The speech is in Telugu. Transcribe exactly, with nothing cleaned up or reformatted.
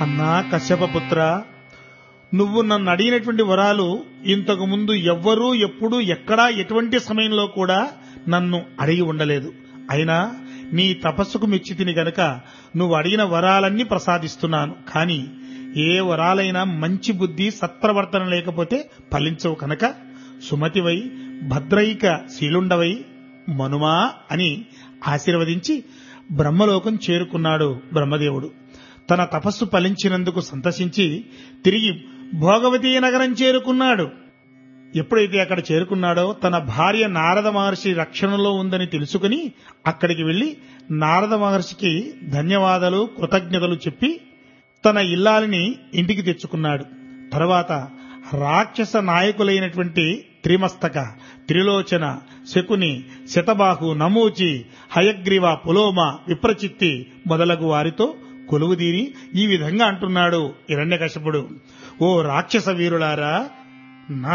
అన్నా కశ్యపపుత్ర, నువ్వు నన్ను అడిగినటువంటి వరాలు ఇంతకు ముందు ఎవ్వరూ ఎప్పుడు ఎక్కడా ఎటువంటి సమయంలో కూడా నన్ను అడిగి ఉండలేదు. అయినా నీ తపస్సుకు మెచ్చి తిని గనక నువ్వు అడిగిన వరాలన్నీ ప్రసాదిస్తున్నాను. కాని ఏ వరాలైనా మంచి బుద్ధి సత్ప్రవర్తన లేకపోతే ఫలించవు కనుక సుమతివై భద్రైక శీలుండవై మనుమా అని ఆశీర్వదించి బ్రహ్మలోకం చేరుకున్నాడు బ్రహ్మదేవుడు. తన తపస్సు ఫలించినందుకు సంతసించి తిరిగి భోగవతీ నగరం చేరుకున్నాడు. ఎప్పుడైతే అక్కడ చేరుకున్నాడో తన భార్య నారద మహర్షి రక్షణలో ఉందని తెలుసుకుని అక్కడికి వెళ్లి నారద మహర్షికి ధన్యవాదాలు కృతజ్ఞతలు చెప్పి తన ఇల్లాలిని ఇంటికి తెచ్చుకున్నాడు. తర్వాత రాక్షస నాయకులైనటువంటి త్రిమస్తక, త్రిలోచన, శకుని, శతబాహు, నమూచి, హయగ్రీవ, పులోమ, విప్రచిత్తి మొదలగు వారితో కొలువుదీరి ఈ విధంగా అంటున్నాడు హిరణ్యకశిపుడు. ఓ రాక్షస వీరులారా, నా